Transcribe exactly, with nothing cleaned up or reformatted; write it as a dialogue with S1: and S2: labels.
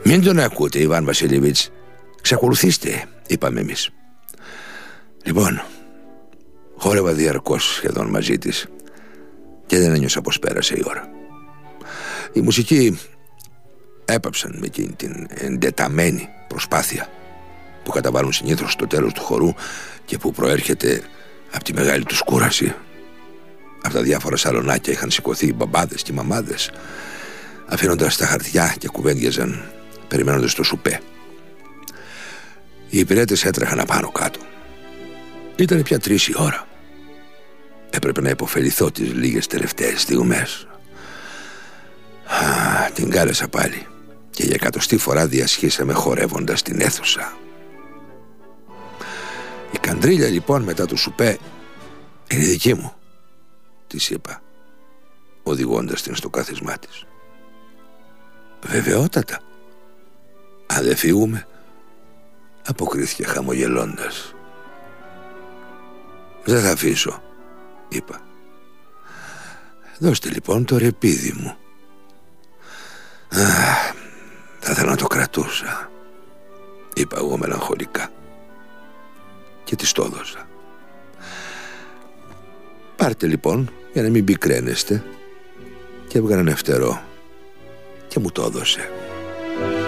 S1: «Μην τον ακούτε, Ιβάν Βασιλιεβίτς. Ξακολουθήστε», είπαμε εμείς. Λοιπόν, χόρευα διαρκώς σχεδόν μαζί της και δεν ένιωσα πως πέρασε η ώρα. Η μουσική έπαψαν με εκείνη την εντεταμένη προσπάθεια που καταβάλουν συνήθως στο τέλος του χορού και που προέρχεται από τη μεγάλη τους κούραση. Από τα διάφορα σαλονάκια είχαν σηκωθεί οι μπαμπάδες και οι μαμάδες, αφήνοντας τα χαρτιά και κουβέντιαζαν περιμένοντας το σουπέ. Οι υπηρέτες έτρεχαν απάνω κάτω. Ήταν πια τρεις η ώρα. Έπρεπε να υποφεληθώ τις λίγες τελευταίες στιγμές. Α, την κάλεσα πάλι και για εκατοστή φορά διασχίσαμε χορεύοντας την αίθουσα. «Η καντρίλια λοιπόν μετά το σουπέ είναι δική μου», της είπα, οδηγώντας την στο κάθισμά της. «Βεβαιότατα. Αν δεν φύγουμε», αποκρίθηκε χαμογελώντας. «Δεν θα αφήσω», είπα. «Δώστε λοιπόν το ρεπίδι μου». «Α, θα ήθελα να το κρατούσα», είπα εγώ μελαγχολικά και της το έδωσα. «Πάρτε λοιπόν για να μην πικραίνεστε», και έβγαλε ένα φτερό και μου το έδωσε.